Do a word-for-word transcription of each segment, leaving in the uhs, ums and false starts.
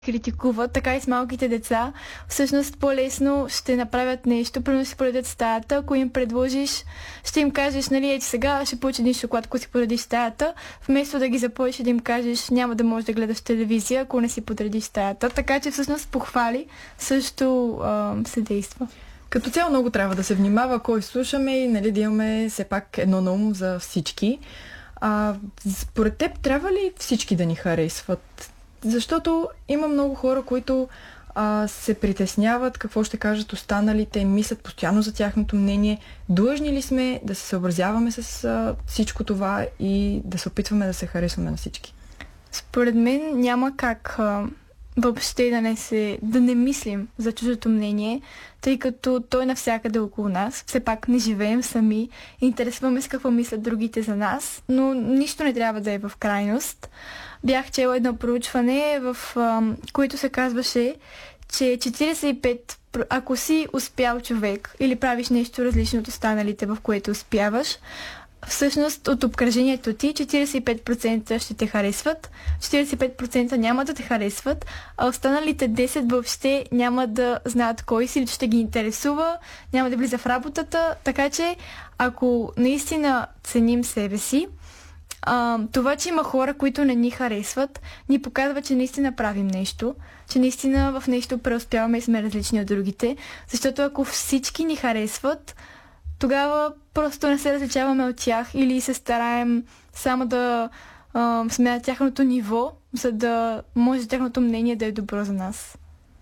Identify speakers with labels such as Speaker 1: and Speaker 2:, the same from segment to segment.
Speaker 1: критикуват, така и с малките деца, всъщност по-лесно ще направят нещо, примерно си поредят стаята, ако им предложиш, ще им кажеш, нали, ето сега ще получи един шоколад, ако си подредиш стаята, вместо да ги запоиш и да им кажеш, няма да можеш да гледаш телевизия, ако не си подредиш стаята. Така че всъщност похвали също а, се действа.
Speaker 2: Като цяло много трябва да се внимава кой слушаме и, нали, да имаме все пак едно на ум за всички. А, според теб трябва ли всички да ни харесват? Защото има много хора, които а, се притесняват какво ще кажат останалите, мислят постоянно за тяхното мнение. Длъжни ли сме да се съобразяваме с а, всичко това и да се опитваме да се харесваме на всички?
Speaker 1: Според мен няма как а, въобще да не, се, да не мислим за чуждото мнение, тъй като той е навсякъде около нас. Все пак не живеем сами, интересуваме с какво мислят другите за нас, но нищо не трябва да е в крайност. Бях чела едно проучване, в а, което се казваше, че четиридесет и пет, ако си успял човек или правиш нещо различно от останалите, в което успяваш, всъщност от обкръжението ти четиридесет и пет процента ще те харесват, четиридесет и пет процента няма да те харесват, а останалите десет процента въобще няма да знаят кой си, ще ги интересува, няма да влиза в работата, така че ако наистина ценим себе си, А, това, че има хора, които не ни харесват, ни показва, че наистина правим нещо, че наистина в нещо преуспяваме и сме различни от другите, защото ако всички ни харесват, тогава просто не се различаваме от тях или се стараем само да а, сме на тяхното ниво, за да може тяхното мнение да е добро за нас.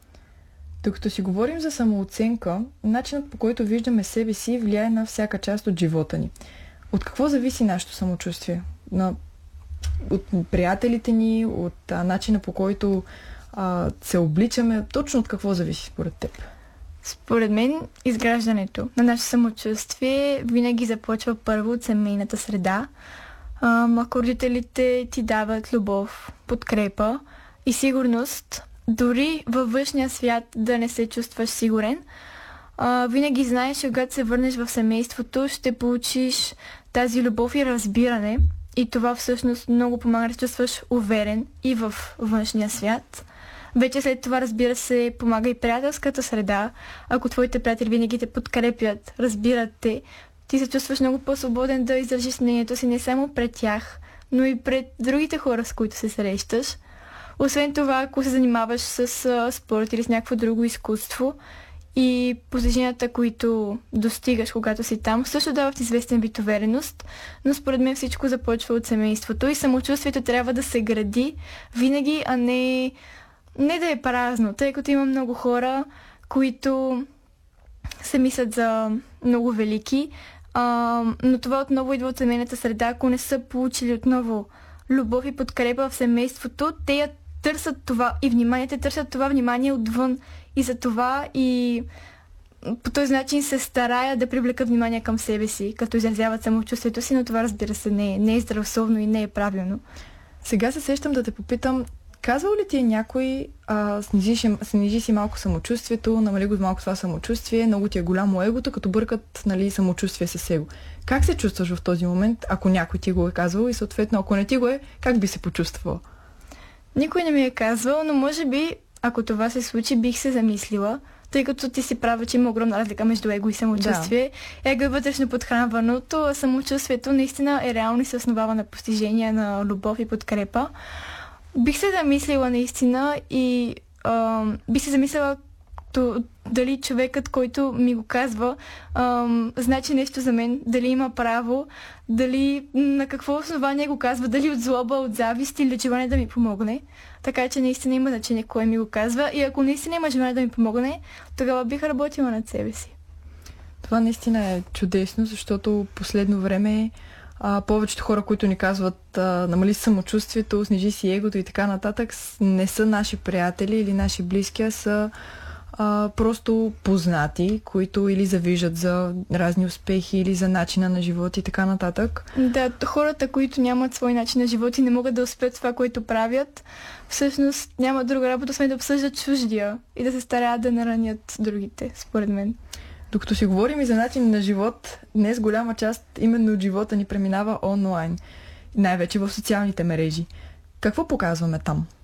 Speaker 2: Докато си говорим за самооценка, начинът, по който виждаме себе си, влияе на всяка част от живота ни. От какво зависи нашето самочувствие? На, от приятелите ни, от а, начина, по който а, се обличаме? Точно от какво зависи според теб?
Speaker 1: Според мен изграждането на наше самочувствие винаги започва първо от семейната среда. А, ако родителите ти дават любов, подкрепа и сигурност, дори във външния свят да не се чувстваш сигурен, а, винаги знаеш, че когато се върнеш в семейството, ще получиш тази любов и разбиране. И това всъщност много помага да се чувстваш уверен и в външния свят. Вече след това, разбира се, помага и приятелската среда. Ако твоите приятели винаги те подкрепят, разбират те, ти се чувстваш много по-свободен да изразиш мнението си не само пред тях, но и пред другите хора, с които се срещаш. Освен това, ако се занимаваш с а, спорт или с някакво друго изкуство и постиженията, които достигаш, когато си там, също дават известен вид увереност, но според мен всичко започва от семейството и самочувствието трябва да се гради винаги, а не, не да е празно, тъй като има много хора, които се мислят за много велики, а, но това отново идва от семейната среда. Ако не са получили отново любов и подкрепа в семейството, те я търсят това и внимание, те търсят това внимание отвън и за това и по този начин се стараят да привлекат внимание към себе си, като изразяват самочувствието си, но това, разбира се, не е, не е здравословно и не е правилно.
Speaker 2: Сега се сещам да те попитам, казвал ли ти е някой, а, снижи, снижи си малко самочувствието, намали го малко това самочувствие, много ти е голямо егото, като бъркат, нали, самочувствие с его. Как се чувстваш в този момент, ако някой ти го е казвал и съответно, ако не ти го е, как би се почувствала?
Speaker 1: Никой не ми е казвал, но може би, ако това се случи, бих се замислила, тъй като ти си права, че има огромна разлика между его и самочувствие. Да. Его е вътрешно подхранваното, а самочувствието наистина е реално и се основава на постижения на любов и подкрепа. Бих се замислила наистина и а, бих се замислила то, дали човекът, който ми го казва, а, значи нещо за мен, дали има право, дали на какво основание го казва, дали от злоба, от завист или от желание да ми помогне. Така че наистина има значение кой ми го казва и ако наистина има желание да ми помогне, тогава бих работила над себе си.
Speaker 2: Това наистина е чудесно, защото последно време а, повечето хора, които ни казват а, намали самочувствието, снижи си егото и така нататък, не са наши приятели или наши близки, а са а, просто познати, които или завиждат за разни успехи или за начина на живот и така нататък.
Speaker 1: Да, хората, които нямат свой начин на живот и не могат да успеят това, което правят, всъщност няма друга работа, освен да обсъждат чуждия и да се стараят да наранят другите, според мен.
Speaker 2: Докато си говорим и за начин на живот, днес голяма част именно от живота ни преминава онлайн, най-вече в социалните мрежи. Какво показваме там?